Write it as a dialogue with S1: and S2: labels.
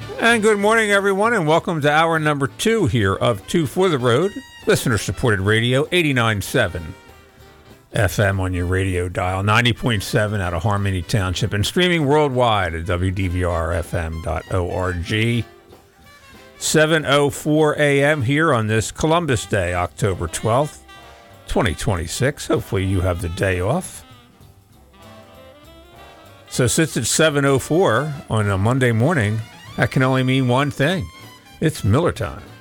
S1: And good morning, everyone, and welcome to hour number 2 here of 2 for the Road, listener-supported radio, 89.7 FM on your radio dial, 90.7 out of Harmony Township, and streaming worldwide at wdvrfm.org. 7:04 a.m. here on this Columbus Day, October 12th, 2026. Hopefully you have the day off. So since it's 7:04 on a Monday morning, that can only mean one thing. It's Miller time.